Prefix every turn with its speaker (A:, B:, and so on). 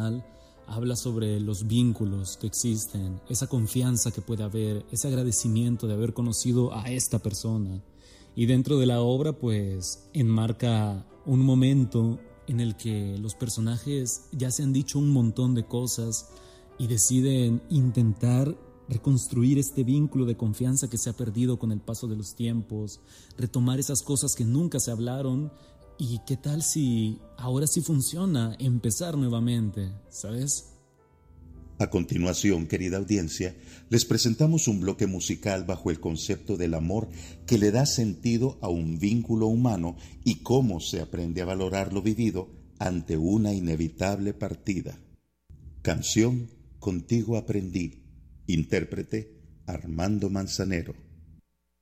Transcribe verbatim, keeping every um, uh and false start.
A: personal habla sobre los vínculos que existen, esa confianza que puede haber, ese agradecimiento de haber conocido a esta persona. Y dentro de la obra, pues, enmarca un momento en el que los personajes ya se han dicho un montón de cosas y deciden intentar reconstruir este vínculo de confianza que se ha perdido con el paso de los tiempos, retomar esas cosas que nunca se hablaron. ¿Y qué tal si ahora sí funciona empezar nuevamente? ¿Sabes?
B: A continuación, querida audiencia, les presentamos un bloque musical bajo el concepto del amor que le da sentido a un vínculo humano y cómo se aprende a valorar lo vivido ante una inevitable partida. Canción Contigo aprendí. Intérprete Armando Manzanero.